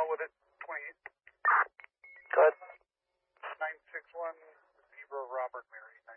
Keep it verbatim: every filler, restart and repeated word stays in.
with it, twenty-eight. Go ahead. nine six one, zero Robert Mary.